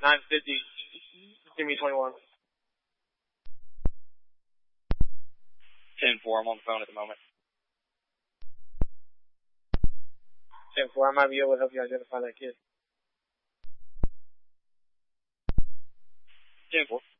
950. Give me 21. 10-4, I'm on the phone at the moment. 10-4, I might be able to help you identify that kid. 10-4.